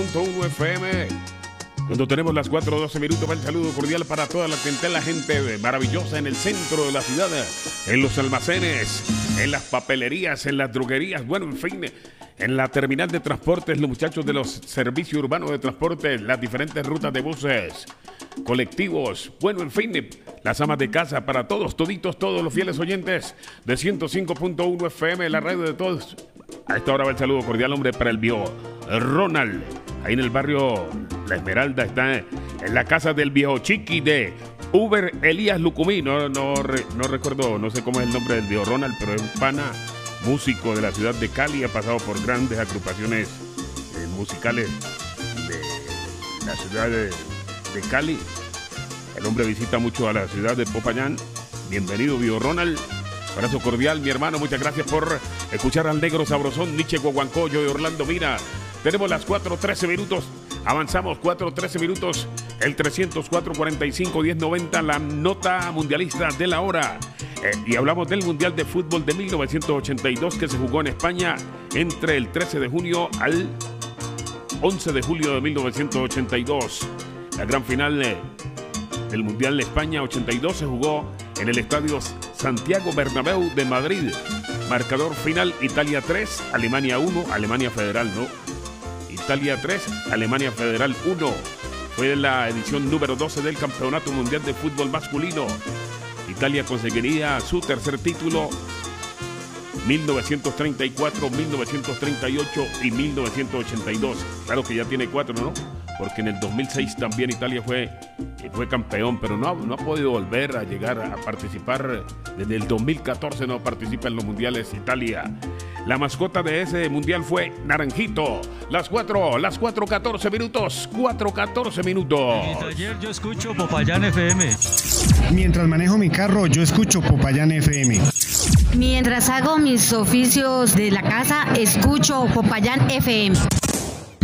100.1 FM. Cuando tenemos las 4:12 minutos, va el saludo cordial para toda la gente maravillosa en el centro de la ciudad, en los almacenes, en las papelerías, en las droguerías, bueno, en fin, en la terminal de transportes, los muchachos de los servicios urbanos de transporte, las diferentes rutas de buses, colectivos, bueno, en fin, las amas de casa, para todos, toditos, todos los fieles oyentes de 105.1 FM, la radio de todos. A esta hora va el saludo cordial, hombre, para el viejo Ronald, ahí en el barrio La Esmeralda, está en la casa del viejo Chiqui de Uber Elías Lucumí. No recuerdo, no sé cómo es el nombre del viejo Ronald, pero es un pana músico de la ciudad de Cali, ha pasado por grandes agrupaciones musicales de la ciudad de Cali. El hombre visita mucho a la ciudad de Popayán. Bienvenido, viejo Ronald. Abrazo cordial, mi hermano. Muchas gracias por escuchar al negro sabrosón, Nietzsche Guaguancoyo de Orlando Mira. Tenemos las 4:13 minutos. Avanzamos 4:13 minutos. El 304-45-1090, la nota mundialista de la hora. Y hablamos del Mundial de Fútbol de 1982 que se jugó en España entre el 13 de junio al 11 de julio de 1982. La gran final del Mundial de España 82 se jugó en el estadio Santiago Bernabéu de Madrid. Marcador final: Italia 3, Alemania 1, Alemania Federal no. Italia 3, Alemania Federal 1. Fue la edición número 12 del Campeonato Mundial de Fútbol Masculino. Italia conseguiría su tercer título 1934, 1938 y 1982. Claro que ya tiene 4, ¿no? Porque en el 2006 también Italia fue campeón, pero no ha podido volver a llegar a participar. Desde el 2014 no participa en los mundiales Italia. La mascota de ese mundial fue Naranjito. Las 4:14 minutos. 4:14 minutos. En mi taller yo escucho Popayán FM. Mientras manejo mi carro, yo escucho Popayán FM. Mientras hago mis oficios de la casa, escucho Popayán FM.